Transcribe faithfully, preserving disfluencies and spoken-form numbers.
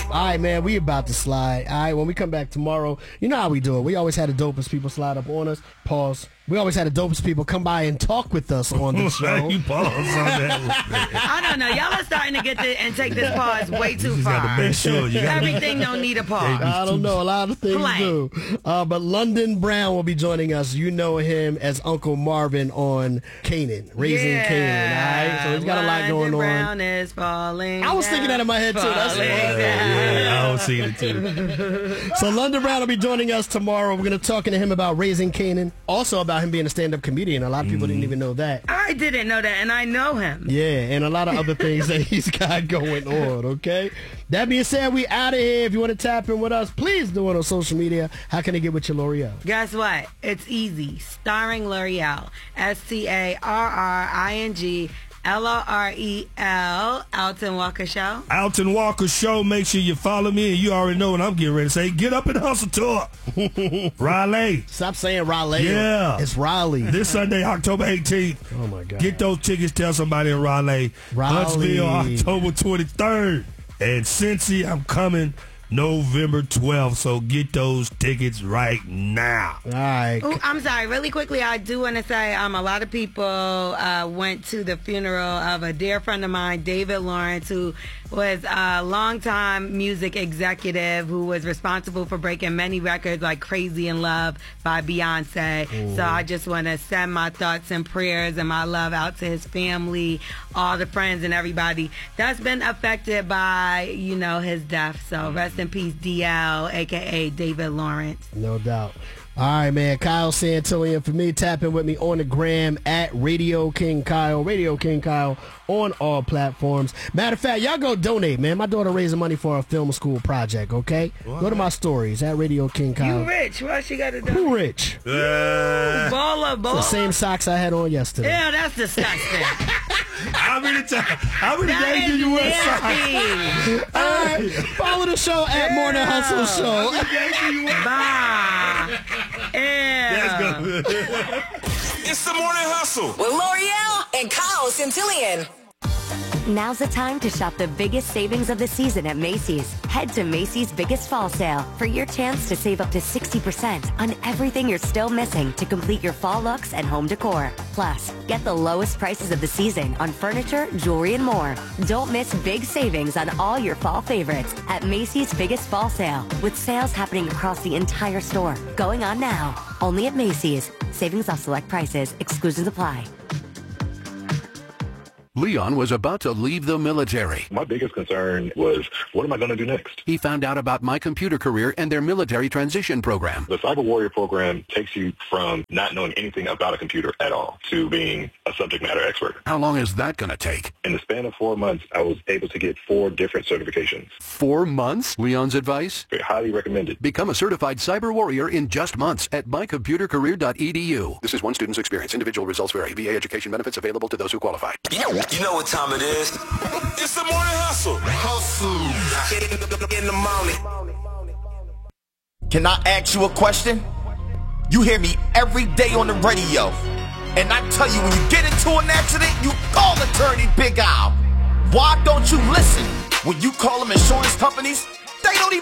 All right, man, we about to slide. All right, when we come back tomorrow, you know how we do it. We always had the dopest people slide up on us. Pause. We always had the dopest people come by and talk with us on the show. You pause on that. I don't know. Y'all are starting to get the, and take this pause way too You just far. gotta make sure. You gotta Everything don't need a pause. I don't know. A lot of things Play. do. Uh, but London Brown will be joining us. You know him as Uncle Marvin on Kanan, Raising yeah. Kanan. All right, so he's got a lot going London on. Brown is falling. I was thinking that in my head too. That's Falling right. down. Yeah, I was seeing it too. So London Brown will be joining us tomorrow. We're going to be talking to him about Raising Kanan, also about him being a stand-up comedian. A lot of people didn't even know that. I didn't know that, and I know him. Yeah, and a lot of other things that he's got going on, okay? That being said, we out of here. If you want to tap in with us, please do it on social media. How can they get with you, L'Oreal? Guess what? It's easy. Starring L'Oreal. S T A R R I N G L O R E L. Alton Walker Show. Alton Walker Show. Make sure you follow me, and you already know what I'm getting ready to say. Get up and hustle tour. Raleigh. Stop saying Raleigh. Yeah. It's Raleigh. This Sunday, October eighteenth. Oh, my God. Get those tickets. Tell somebody in Raleigh. Raleigh. Huntsville, October twenty-third. And Cincy, I'm coming November twelfth. So get those tickets right now. All right. Ooh, I'm sorry. Really quickly, I do want to say um, a lot of people uh, went to the funeral of a dear friend of mine, David Lawrence, who was a longtime music executive who was responsible for breaking many records like Crazy in Love by Beyonce. Ooh. So I just want to send my thoughts and prayers and my love out to his family, all the friends and everybody that's been affected by, you know, his death. So rest in peace, D L, a k a. David Lawrence. No doubt. All right, man. Kyle Santillion for me. Tap in with me on the gram at Radio King Kyle. Radio King Kyle on all platforms. Matter of fact, y'all go donate, man. My daughter raising money for a film school project, okay? What? Go to my stories at Radio King Kyle. You rich. What she got to do? Who rich? Uh, Baller, The baller. same socks I had on yesterday. Yeah, that's disgusting. how many times? How many That days is do you wear socks? nasty. All right. Follow the show at Morning Hustle Show. Bye. That's Ew. good. It's the Morning Hustle with L'Oreal and Kyle Santillion. Now's the time to shop the biggest savings of the season at Macy's. Head to Macy's Biggest Fall Sale for your chance to save up to sixty percent on everything you're still missing to complete your fall looks and home decor. Plus, get the lowest prices of the season on furniture, jewelry, and more. Don't miss big savings on all your fall favorites at Macy's Biggest Fall Sale, with sales happening across the entire store. Going on now. Only at Macy's. Savings off select prices. Exclusions apply. Leon was about to leave the military. My biggest concern was, what am I going to do next? He found out about My Computer Career and their military transition program. The Cyber Warrior program takes you from not knowing anything about a computer at all to being a subject matter expert. How long is that going to take? In the span of four months, I was able to get four different certifications. Four months? Leon's advice? Very highly recommended. Become a certified cyber warrior in just months at my computer career dot e d u. This is one student's experience. Individual results vary. V A education benefits available to those who qualify. You know, you know what time it is. It's the Morning Hustle. Hustle. In the morning. Can I ask you a question? You hear me every day on the radio. And I tell you, when you get into an accident, you call Attorney Big Al. Why don't you listen? When you call them insurance companies, they don't even